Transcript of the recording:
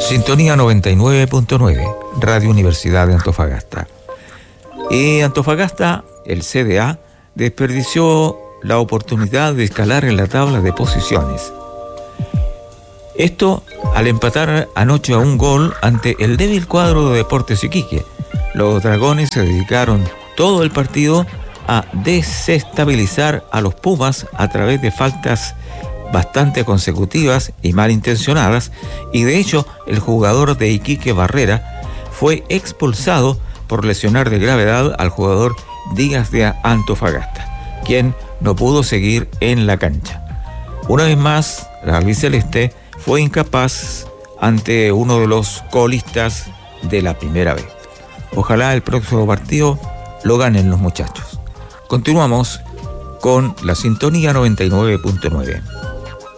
Sintonía 99.9, Radio Universidad de Antofagasta. Y Antofagasta, el CDA, desperdició la oportunidad de escalar en la tabla de posiciones. Esto al empatar anoche a un gol ante el débil cuadro de Deportes Iquique. Los dragones se dedicaron todo el partido a desestabilizar a los Pumas a través de faltas bastante consecutivas y malintencionadas, y de hecho el jugador de Iquique, Barrera, fue expulsado por lesionar de gravedad al jugador Díaz de Antofagasta, quien no pudo seguir en la cancha. Una vez más, la albiceleste fue incapaz ante uno de los colistas de la primera vez. Ojalá el próximo partido lo ganen los muchachos. Continuamos con la Sintonía 99.9.